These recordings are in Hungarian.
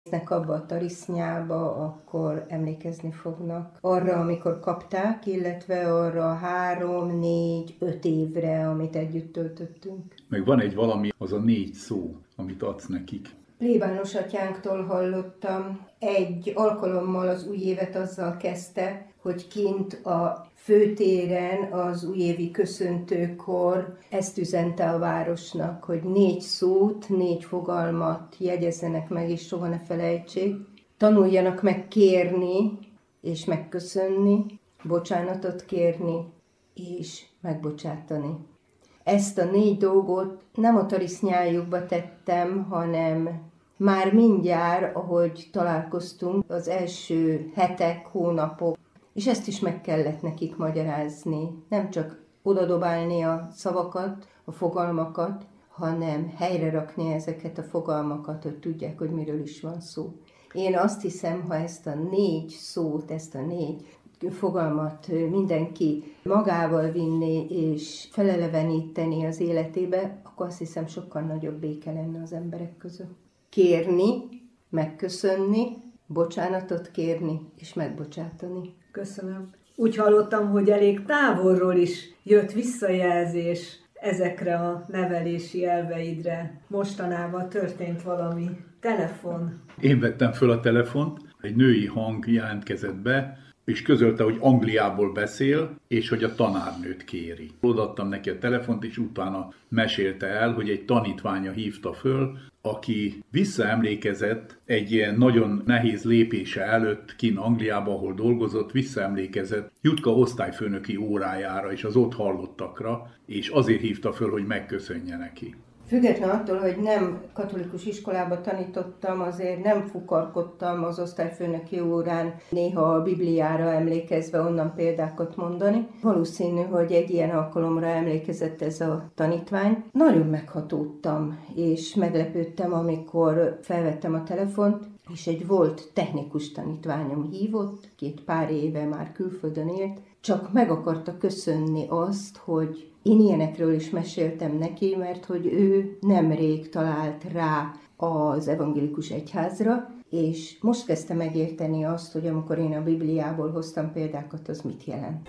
abba a tarisznyába, akkor emlékezni fognak arra, amikor kapták, illetve arra 3, 4, 5 évre, amit együtt töltöttünk. Meg van egy valami, az a 4 szó, amit adsz nekik. Plébános atyánktól hallottam, egy alkalommal az új évet azzal kezdte, hogy kint a főtéren az újévi köszöntőkor ezt üzente a városnak, hogy 4 szót, 4 fogalmat jegyezzenek meg, és soha ne felejtsék. Tanuljanak meg kérni, és megköszönni, bocsánatot kérni, és megbocsátani. Ezt a 4 dolgot nem a tarisznyájukba tettem, hanem már mindjárt, ahogy találkoztunk, az első hetek, hónapok, és ezt is meg kellett nekik magyarázni. Nem csak odadobálni a szavakat, a fogalmakat, hanem helyre rakni ezeket a fogalmakat, hogy tudják, hogy miről is van szó. Én azt hiszem, ha ezt a 4 szót, ezt a 4 fogalmat mindenki magával vinni és feleleveníteni az életébe, akkor azt hiszem sokkal nagyobb béke lenne az emberek között. Kérni, megköszönni, bocsánatot kérni és megbocsátani. Köszönöm. Úgy hallottam, hogy elég távolról is jött visszajelzés ezekre a nevelési elveidre. Mostanában történt valami. Telefon. Én vettem föl a telefont, egy női hang jelentkezett be, és közölte, hogy Angliából beszél, és hogy a tanárnőt kéri. Odaadtam neki a telefont, és utána mesélte el, hogy egy tanítványa hívta föl, aki visszaemlékezett egy ilyen nagyon nehéz lépése előtt kint Angliába, ahol dolgozott, visszaemlékezett Jutka osztályfőnöki órájára és az ott hallottakra, és azért hívta föl, hogy megköszönje neki. Függetlenül attól, hogy nem katolikus iskolába tanítottam, azért nem fukarkodtam az osztályfőnöki órán, néha a Bibliára emlékezve onnan példákat mondani. Valószínű, hogy egy ilyen alkalomra emlékezett ez a tanítvány. Nagyon meghatódtam, és meglepődtem, amikor felvettem a telefont, és egy volt technikus tanítványom hívott, 2 pár éve már külföldön élt, csak meg akarta köszönni azt, hogy én ilyenekről is meséltem neki, mert hogy ő nemrég talált rá az evangélikus egyházra, és most kezdte megérteni azt, hogy amikor én a Bibliából hoztam példákat, az mit jelent.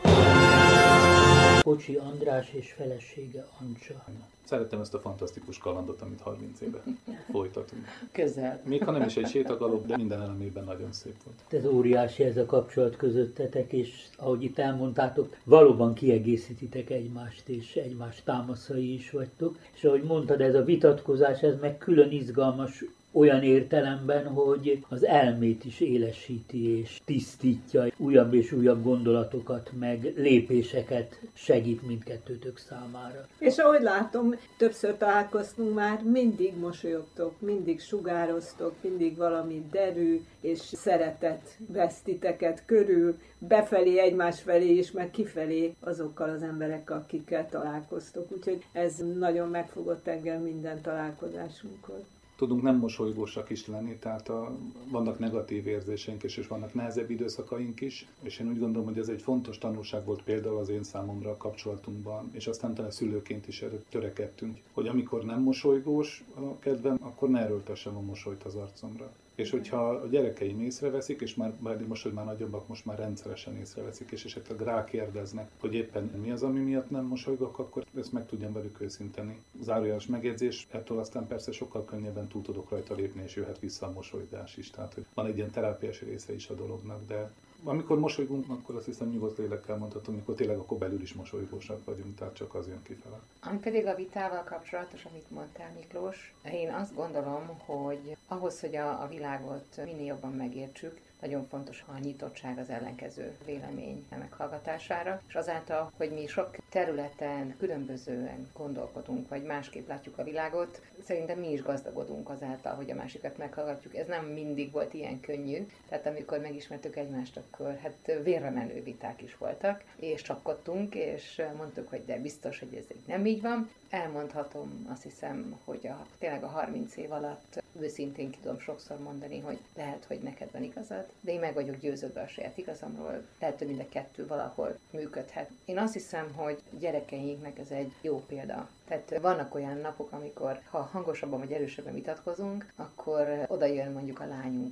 Kocsi András és felesége Ancsa. Szerettem ezt a fantasztikus kalandot, amit 30 éve folytatunk. Közel. Még ha nem is egy sétagalop, de minden elemében nagyon szép volt. Ez óriási ez a kapcsolat közöttetek, és ahogy itt elmondtátok, valóban kiegészítitek egymást, és egymás támaszai is vagytok. És ahogy mondtad, ez a vitatkozás, ez meg külön izgalmas olyan értelemben, hogy az elmét is élesíti és tisztítja, újabb és újabb gondolatokat, meg lépéseket segít mindkettőtök számára. És ahogy látom, többször találkoztunk már, mindig mosolyogtok, mindig sugároztok, mindig valami derű és szeretet vesz titeket körül, befelé, egymás felé is, meg kifelé azokkal az emberekkel, akikkel találkoztok. Úgyhogy ez nagyon megfogott engem minden találkozásunkkor. Tudunk nem mosolygósak is lenni, tehát vannak negatív érzéseink is, és vannak nehezebb időszakaink is, és én úgy gondolom, hogy ez egy fontos tanulság volt például az én számomra a kapcsolatunkban, és aztán talán szülőként is erre törekedtünk, hogy amikor nem mosolygós a kedvem, akkor ne erőltessem a mosolyt az arcomra. És hogyha a gyerekeim észreveszik, és már most, hogy már nagyobbak, most már rendszeresen észreveszik, és esetleg rákérdeznek, hogy éppen mi az, ami miatt nem mosolygok, akkor ezt meg tudjam velük őszinteni. Zárójeles megjegyzés, ettől aztán persze sokkal könnyebben túl tudok rajta lépni, és jöhet vissza a mosolygás is. Tehát, hogy van egy ilyen terápiás része is a dolognak, de amikor mosolygunk, akkor azt hiszem nyugodt lélekkel mondhatom, amikor tényleg akkor belül is mosolygósak vagyunk, tehát csak az jön kifele. Ami pedig a vitával kapcsolatos, amit mondtál, Miklós, én azt gondolom, hogy ahhoz, hogy a világot minél jobban megértsük, nagyon fontos a nyitottság az ellenkező vélemény meghallgatására, és azáltal, hogy mi sok területen különbözően gondolkodunk, vagy másképp látjuk a világot, szerintem mi is gazdagodunk azáltal, hogy a másikat meghallgatjuk. Ez nem mindig volt ilyen könnyű, tehát amikor megismertük egymást, akkor hát vérre menő viták is voltak, és csapkodtunk, és mondtuk, hogy de biztos, hogy ez nem így van. Elmondhatom, azt hiszem, hogy tényleg a 30 év alatt őszintén tudom sokszor mondani, hogy lehet, hogy neked van igazad, de én meg vagyok győződve a saját igazamról, lehet, hogy mind a kettő valahol működhet. Én azt hiszem, hogy gyerekeinknek ez egy jó példa. Tehát vannak olyan napok, amikor ha hangosabban vagy erősebben vitatkozunk, akkor oda jön mondjuk a lányunk